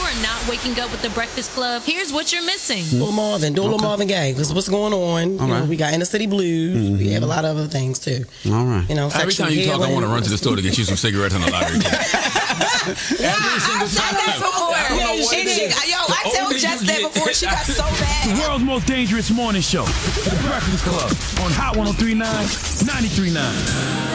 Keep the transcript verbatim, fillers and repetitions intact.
are not waking up with the Breakfast Club, here's what you're missing. Mm-hmm. Little Marvin, do a little okay. Marvin Gaye, because what's going on? You right. know, we got Inner City Blues. Mm-hmm. We have a lot of other things, too. All right. You know, Every time you talk, I want to run to the store to get you some cigarettes on the lottery. Every single time. That before. I don't know what it is. Yo, I told Jess that before she got so bad. The world's most dangerous morning show. The Breakfast Club on Hot one oh three point nine, ninety-three point nine.